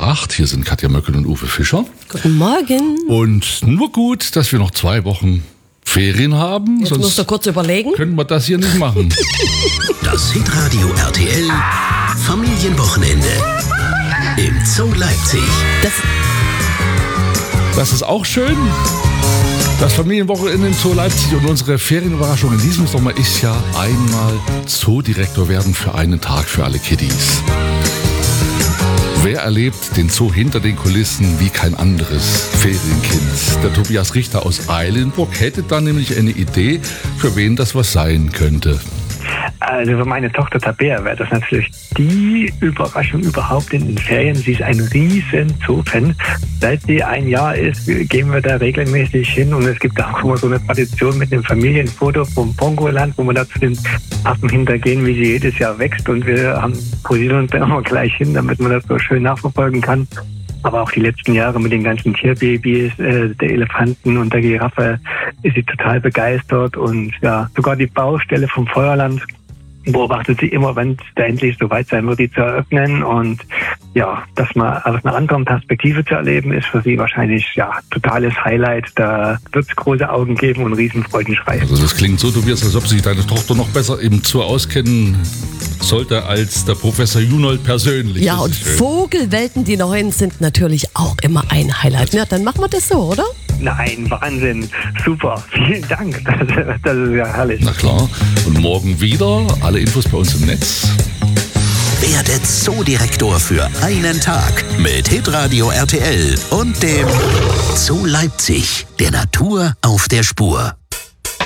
8. Hier sind Katja Möckel und Uwe Fischer. Guten Morgen. Und nur gut, dass wir noch 2 Wochen Ferien haben. Jetzt musst du kurz überlegen. Können wir das hier nicht machen. Das Hitradio RTL Familienwochenende im Zoo Leipzig. Das ist auch schön. Das Familienwochenende im Zoo Leipzig und unsere Ferienüberraschung in diesem Sommer ist ja einmal Zoodirektor werden für einen Tag für alle Kiddies. Wer erlebt den Zoo hinter den Kulissen wie kein anderes Ferienkind? Der Tobias Richter aus Eilenburg hätte da nämlich eine Idee, für wen das was sein könnte. Also für meine Tochter Tabea wäre das natürlich die Überraschung überhaupt in den Ferien. Sie ist ein riesen Zoo-Fan. Seit sie 1 Jahr ist, gehen wir da regelmäßig hin und es gibt auch immer so eine Tradition mit einem Familienfoto vom Pongoland, wo wir da zu den Affen hintergehen, wie sie jedes Jahr wächst und wir posieren uns da immer gleich hin, damit man das so schön nachverfolgen kann. Aber auch die letzten Jahre mit den ganzen Tierbabys, der Elefanten und der Giraffe ist sie total begeistert und ja, sogar die Baustelle vom Feuerland beobachtet sie immer, wenn es da endlich soweit sein wird, die zu eröffnen. Und ja, das mal aus einer anderen Perspektive zu erleben, ist für sie wahrscheinlich ja totales Highlight. Da wird es große Augen geben und Riesenfreudenschrei. Also das klingt so, Tobias, als ob sich deine Tochter noch besser im Zoo auskennen sollte als der Professor Junold persönlich. Ja, und Vogelwelten, die neuen, sind natürlich auch immer ein Highlight. Ja, dann machen wir das so, oder? Nein, Wahnsinn. Super. Vielen Dank. Das ist ja herrlich. Na klar. Und morgen wieder. Alle Infos bei uns im Netz. Werdet Zoodirektor für einen Tag mit Hitradio RTL und dem Zoo Leipzig, der Natur auf der Spur.